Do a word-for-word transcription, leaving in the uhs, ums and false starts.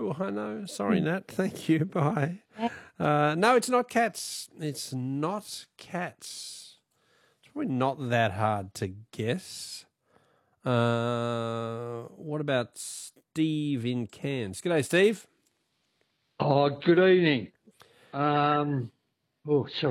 Oh, I know. Sorry, Nat. Thank you. Bye. Uh, no, it's not cats. It's not cats. It's probably not that hard to guess. Uh, what about Steve in Cairns? G'day, Steve. Oh, good evening. Um, oh, sorry.